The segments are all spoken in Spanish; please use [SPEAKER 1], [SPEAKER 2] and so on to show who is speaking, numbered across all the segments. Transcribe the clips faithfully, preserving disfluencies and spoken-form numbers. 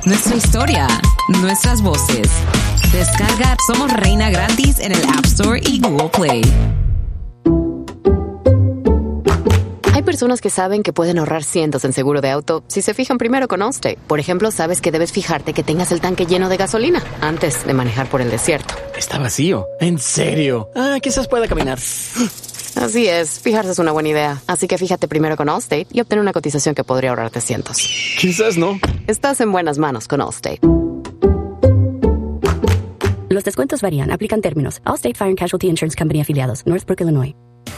[SPEAKER 1] nuestra historia, nuestras voces. Descarga Somos Reina gratis en el App Store y Google Play.
[SPEAKER 2] Hay personas que saben que pueden ahorrar cientos en seguro de auto si se fijan primero con Allstate. Por ejemplo, sabes que debes fijarte que tengas el tanque lleno de gasolina antes de manejar por el desierto.
[SPEAKER 3] Está vacío. ¿En serio? Ah, quizás pueda caminar.
[SPEAKER 2] Así es, fijarse es una buena idea. Así que fíjate primero con Allstate y obtén una cotización que podría ahorrarte cientos.
[SPEAKER 3] Quizás no.
[SPEAKER 2] Estás en buenas manos con Allstate.
[SPEAKER 4] Los descuentos varían. Aplican términos. Allstate Fire and Casualty Insurance Company afiliados. Northbrook, Illinois.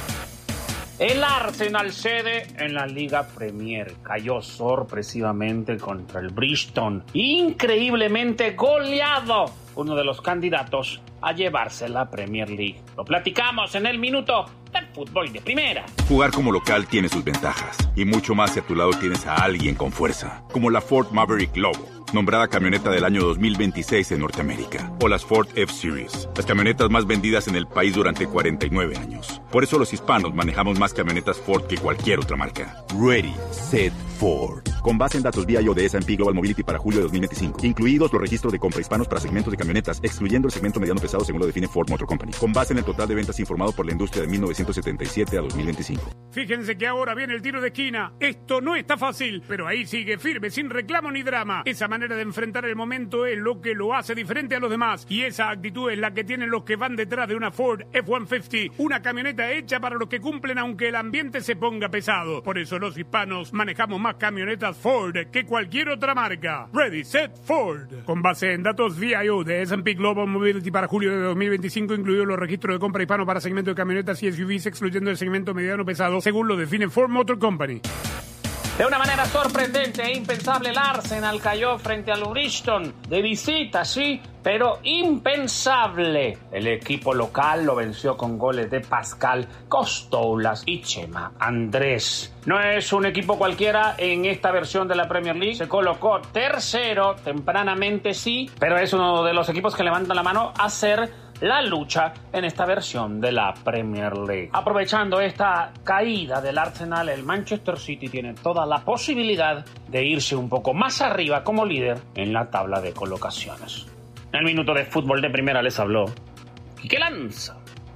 [SPEAKER 5] El Arsenal cede en la Liga Premier. Cayó sorpresivamente contra el Bristol. Increíblemente goleado. Uno de los candidatos a llevarse la Premier League. Lo platicamos en el minuto del fútbol de primera.
[SPEAKER 6] Jugar como local tiene sus ventajas. Y mucho más si a tu lado tienes a alguien con fuerza. Como la Ford Maverick Lobo, nombrada camioneta del año dos mil veintiséis en Norteamérica. O las Ford F-Series, las camionetas más vendidas en el país durante cuarenta y nueve años. Por eso los hispanos manejamos más camionetas Ford que cualquier otra marca. Ready, Set, Ford. Con base en datos V I O de S and P Global Mobility para julio de dos mil veinticinco. Incluidos los registros de compra hispanos para segmentos de camionetas, excluyendo el segmento mediano pesado según lo define Ford Motor Company. Con base en el total de ventas informado por la industria de mil novecientos setenta y siete a dos mil veinticinco.
[SPEAKER 7] Fíjense que ahora viene el tiro de esquina. Esto no está fácil, pero ahí sigue firme, sin reclamo ni drama. Esa manera de enfrentar el momento es lo que lo hace diferente a los demás. Y esa actitud es la que tienen los que van detrás de una Ford F ciento cincuenta, una camioneta hecha para los que cumplen aunque el ambiente se ponga pesado. Por eso los hispanos manejamos más camionetas Ford que cualquier otra marca. Ready, Set, Ford. Con base en datos V I O de S and P Global Mobility para julio de dos mil veinticinco, incluidos los registros de compra hispano para segmento de camionetas y S U Vs, excluyendo el segmento mediano pesado, según lo define Ford Motor Company.
[SPEAKER 5] De una manera sorprendente e impensable, el Arsenal cayó frente al Bristol. De visita, sí, pero impensable. El equipo local lo venció con goles de Pascal Costoulas y Chema Andrés. No es un equipo cualquiera en esta versión de la Premier League. Se colocó tercero, tempranamente sí, pero es uno de los equipos que levantan la mano a ser la lucha en esta versión de la Premier League. Aprovechando esta caída del Arsenal, el Manchester City tiene toda la posibilidad de irse un poco más arriba como líder en la tabla de colocaciones. En el minuto de fútbol de primera les habló Quique Lanza.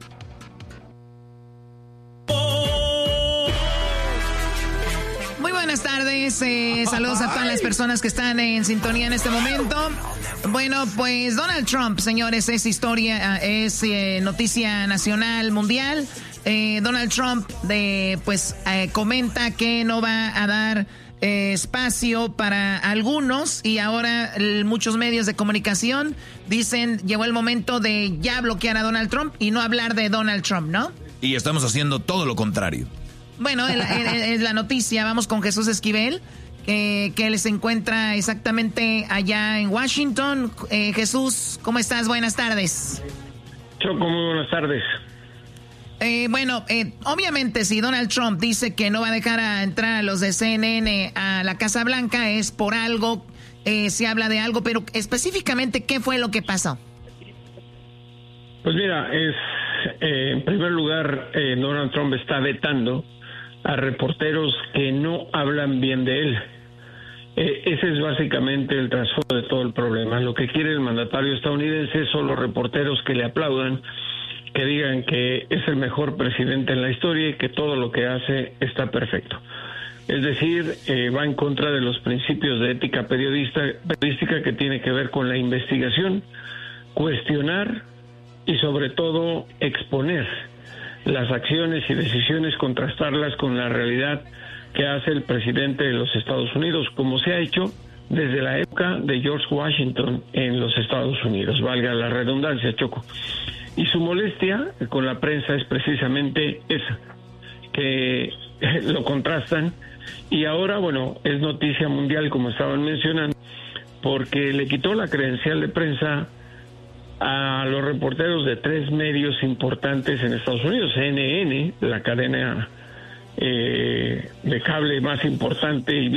[SPEAKER 8] Muy buenas tardes, eh, saludos a todas las personas que están en sintonía en este momento. Bueno, pues Donald Trump, señores, es historia, es eh, noticia nacional, mundial. Eh, Donald Trump de, pues eh, comenta que no va a dar eh, espacio para algunos y ahora eh, muchos medios de comunicación dicen llegó el momento de ya bloquear a Donald Trump y no hablar de Donald Trump, ¿no?
[SPEAKER 9] Y estamos haciendo todo lo contrario.
[SPEAKER 8] Bueno, es la, la noticia. Vamos con Jesús Esquivel, eh, que él se encuentra exactamente allá en Washington. Eh, Jesús, ¿cómo estás? Buenas tardes.
[SPEAKER 10] Choco, muy buenas tardes.
[SPEAKER 8] Eh, bueno, eh, obviamente si Donald Trump dice que no va a dejar a entrar a los de C N N a la Casa Blanca es por algo, eh, se habla de algo, pero específicamente, ¿qué fue lo que pasó?
[SPEAKER 10] Pues mira, es eh, en primer lugar, eh, Donald Trump está vetando a reporteros que no hablan bien de él. Eh, ese es básicamente el trasfondo de todo el problema. Lo que quiere el mandatario estadounidense son los reporteros que le aplaudan, que digan que es el mejor presidente en la historia y que todo lo que hace está perfecto. Es decir, eh, va en contra de los principios de ética periodista, periodística que tiene que ver con la investigación, cuestionar y sobre todo exponer las acciones y decisiones, contrastarlas con la realidad que hace el presidente de los Estados Unidos, como se ha hecho desde la época de George Washington en los Estados Unidos, valga la redundancia, Choco. Y su molestia con la prensa es precisamente esa, que lo contrastan, y ahora, bueno, es noticia mundial, como estaban mencionando, porque le quitó la credencial de prensa a los reporteros de tres medios importantes en Estados Unidos, C N N, la cadena eh, de cable más importante y